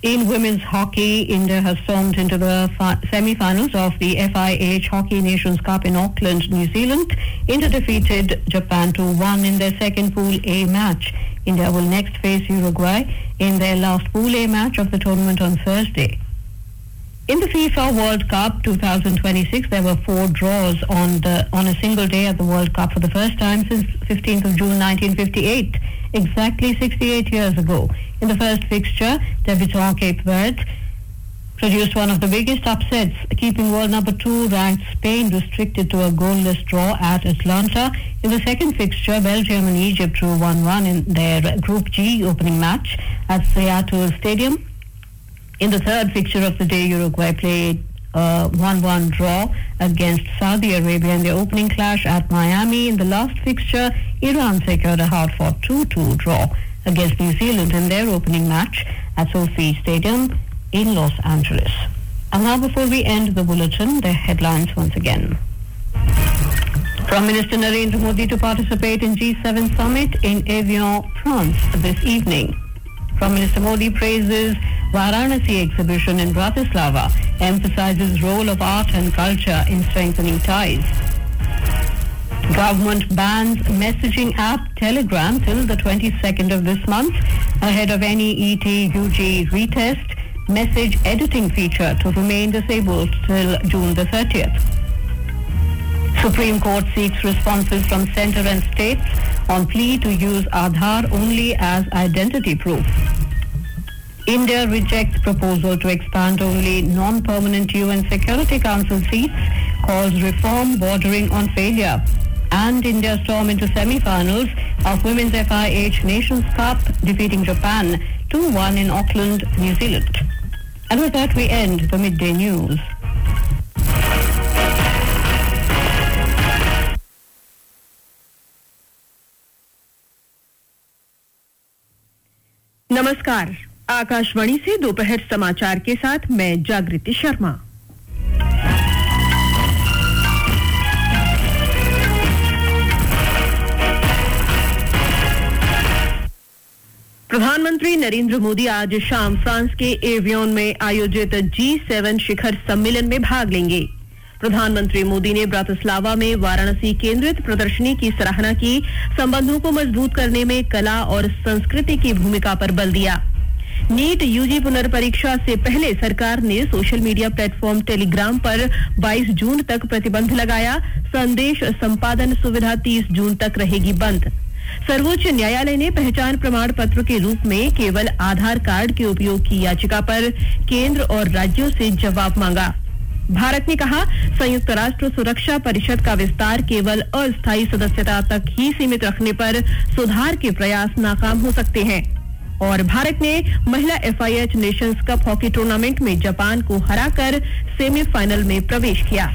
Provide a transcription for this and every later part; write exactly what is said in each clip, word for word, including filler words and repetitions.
In women's hockey, India has stormed into the fi- semi-finals of the F I H Hockey Nations Cup in Auckland, New Zealand. India defeated Japan two one in their second Pool A match. India will next face Uruguay in their last Pool A match of the tournament on Thursday. In the FIFA World Cup twenty twenty-six, there were four draws on the on a single day at the World Cup for the first time since fifteenth of June nineteen fifty-eight, exactly sixty-eight years ago. In the first fixture, debutant Cape Verde produced one of the biggest upsets, keeping world number two ranked Spain restricted to a goalless draw at Atlanta. In the second fixture, Belgium and Egypt drew one one in their Group G opening match at Seattle Stadium. In the third fixture of the day, Uruguay played a one one draw against Saudi Arabia in their opening clash at Miami. In the last fixture, Iran secured a hard-fought two two draw against New Zealand in their opening match at Sophie Stadium in Los Angeles. And now, before we end the bulletin, the headlines once again. Prime Minister Narendra Modi to participate in G seven summit in Evian, France this evening. Prime Minister Modi praises Varanasi exhibition in Bratislava, emphasizes role of art and culture in strengthening ties. Government bans messaging app Telegram till the twenty-second of this month ahead of N E E T U G retest. Message editing feature to remain disabled till June the thirtieth. Supreme Court seeks responses from centre and states on plea to use Aadhaar only as identity proof. India rejects proposal to expand only non-permanent U N Security Council seats, calls reform bordering on failure. And India storm into semi-finals of Women's F I H Nations Cup, defeating Japan two one in Auckland, New Zealand. And with that, we end the midday news. नमस्कार, आकाशवाणी से दोपहर समाचार के साथ मैं जागृति शर्मा। प्रधानमंत्री नरेंद्र मोदी आज शाम फ्रांस के एवियन में आयोजित जी सेवन शिखर सम्मेलन में भाग लेंगे। प्रधानमंत्री मोदी ने ब्रातिस्लावा में वाराणसी केंद्रित प्रदर्शनी की सराहना की, संबंधों को मजबूत करने में कला और संस्कृति की भूमिका पर बल दिया। नीट यूजी पुनर्परीक्षा से पहले सरकार ने सोशल मीडिया प्लेटफॉर्म टेलीग्राम पर बाईस जून तक प्रतिबंध लगाया। संदेश संपादन सुविधा तीस जून तक रहेगी बंद। सर्वोच्च न्यायालय ने पहचान प्रमाण पत्र के रूप में केवल आधार कार्ड के उपयोग की याचिका पर केंद्र और राज्यों से जवाब मांगा। भारत ने कहा, संयुक्त राष्ट्र सुरक्षा परिषद का विस्तार केवल अस्थायी सदस्यता तक ही सीमित रखने पर सुधार के प्रयास नाकाम हो सकते हैं। और भारत ने महिला F I H Nations cup hockey tournament में जापान को हराकर सेमीफाइनल में प्रवेश किया।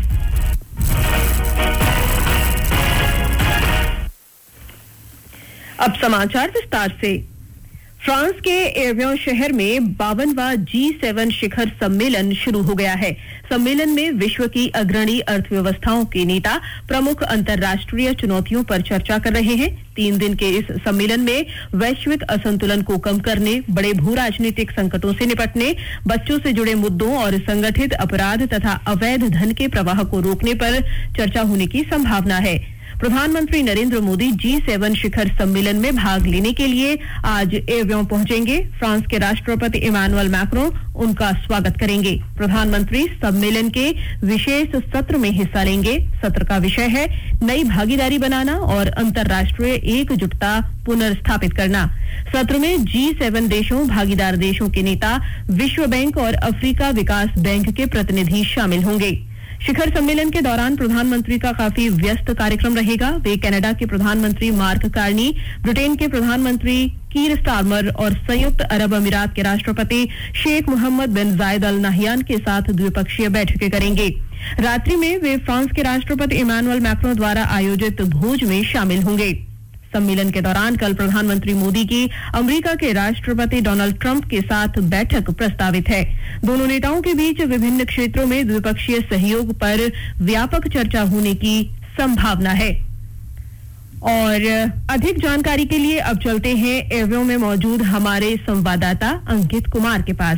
अब समाचार विस्तार से। फ्रांस के एवियन शहर में बावनवां जी सेवन शिखर सम्मेलन शुरू हो गया है। सम्मेलन में विश्व की अग्रणी अर्थव्यवस्थाओं के नेता प्रमुख अंतर्राष्ट्रीय चुनौतियों पर चर्चा कर रहे हैं। तीन दिन के इस सम्मेलन में वैश्विक असंतुलन को कम करने, बड़े भू राजनीतिक संकटों से निपटने, बच्चों से जुड़े मुद्दों और संगठित अपराध तथा अवैध धन के प्रवाह को रोकने पर चर्चा होने की संभावना है। प्रधानमंत्री नरेंद्र मोदी जी सेवन शिखर सम्मेलन में भाग लेने के लिए आज एवियन पहुंचेंगे। फ्रांस के राष्ट्रपति इमानुएल मैक्रों उनका स्वागत करेंगे। प्रधानमंत्री सम्मेलन के विशेष सत्र में हिस्सा लेंगे। सत्र का विषय है नई भागीदारी बनाना और अंतर्राष्ट्रीय एकजुटता पुनर्स्थापित करना। सत्र में जी सेवन देशों, भागीदार देशों के नेता, विश्व बैंक और अफ्रीका विकास बैंक के प्रतिनिधि शामिल होंगे। शिखर सम्मेलन के दौरान प्रधानमंत्री का काफी व्यस्त कार्यक्रम रहेगा। वे कनाडा के प्रधानमंत्री मार्क कार्नी, ब्रिटेन के प्रधानमंत्री कीर स्टारमर और संयुक्त अरब अमीरात के राष्ट्रपति शेख मोहम्मद बिन जायद अल नहयान के साथ द्विपक्षीय बैठकें करेंगे। रात्रि में वे फ्रांस के राष्ट्रपति इमानुएल मैक्रों द्वारा आयोजित भोज में शामिल होंगे। सम्मेलन के दौरान कल प्रधानमंत्री मोदी की अमेरिका के राष्ट्रपति डोनाल्ड ट्रंप के साथ बैठक प्रस्तावित है। दोनों नेताओं के बीच विभिन्न क्षेत्रों में द्विपक्षीय सहयोग पर व्यापक चर्चा होने की संभावना है। और अधिक जानकारी के लिए अब चलते हैं एवियन में मौजूद हमारे संवाददाता अंकित कुमार के पास।